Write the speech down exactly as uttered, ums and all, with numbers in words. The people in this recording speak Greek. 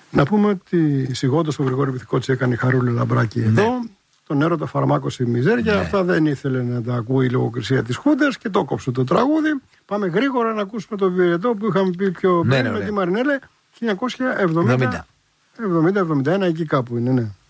Να πούμε ότι σιγόντως ο Γρηγόρη Πυθικότσι έκανε η Χαρούλη Λαμπράκη εδώ. Ναι. Τον έρωτα φαρμάκωσε η μιζέρια. Ναι. Αυτά δεν ήθελε να τα ακούει η λογοκρισία της Χούντας και το κόψε το τραγούδι. Πάμε γρήγορα να ακούσουμε το βιετό που είχαμε πει πιο πριν, ναι, ναι, ναι, με τη Μαρινέλε χίλια εννιακόσια εβδομήντα εβδομήντα εβδομήντα ένα, εκεί κάπου είναι, ναι.